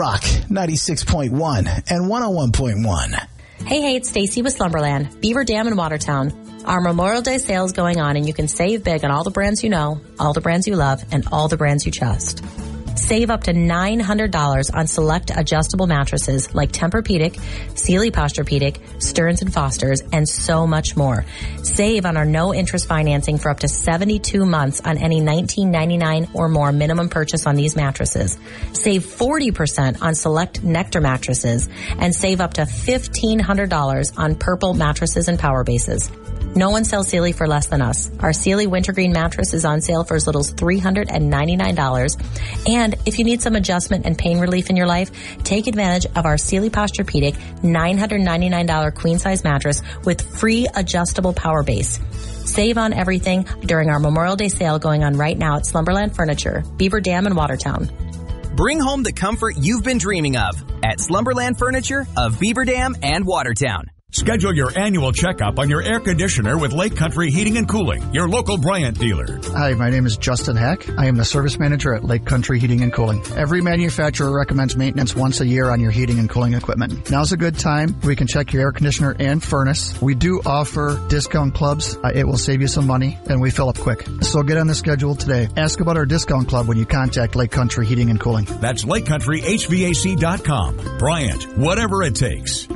Rock 96.1 and 101.1. Hey, it's Stacy with Slumberland, Beaver Dam in Watertown. Our Memorial Day sale is going on, and you can save big on all the brands you know, all the brands you love, and all the brands you trust. Save up to $900 on select adjustable mattresses like Tempur-Pedic, Sealy Posturepedic, Stearns & Foster's, and so much more. Save on our no-interest financing for up to 72 months on any $19.99 or more minimum purchase on these mattresses. Save 40% on select Nectar mattresses, and save up to $1,500 on Purple mattresses and power bases. No one sells Sealy for less than us. Our Sealy Wintergreen mattress is on sale for as little as $399. And if you need some adjustment and pain relief in your life, take advantage of our Sealy Posturepedic $999 queen size mattress with free adjustable power base. Save on everything during our Memorial Day sale going on right now at Slumberland Furniture, Beaver Dam and Watertown. Bring home the comfort you've been dreaming of at Slumberland Furniture of Beaver Dam and Watertown. Schedule your annual checkup on your air conditioner with Lake Country Heating and Cooling, your local Bryant dealer. Hi, my name is Justin Hack. I am the service manager at Lake Country Heating and Cooling. Every manufacturer recommends maintenance once a year on your heating and cooling equipment. Now's a good time. We can check your air conditioner and furnace. We do offer discount clubs. It will save you some money, and we fill up quick. So get on the schedule today. Ask about our discount club when you contact Lake Country Heating and Cooling. That's LakeCountryHVAC.com. Bryant, whatever it takes.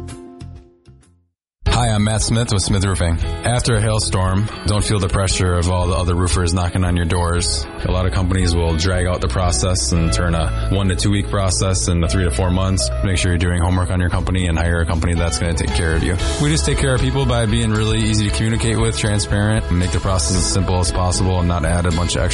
Hi, I'm Matt Smith with Smith Roofing. After a hailstorm, don't feel the pressure of all the other roofers knocking on your doors. A lot of companies will drag out the process and turn a 1 to 2 week process into 3 to 4 months. Make sure you're doing homework on your company and hire a company that's going to take care of you. We just take care of people by being really easy to communicate with, transparent, and make the process as simple as possible and not add a bunch of extra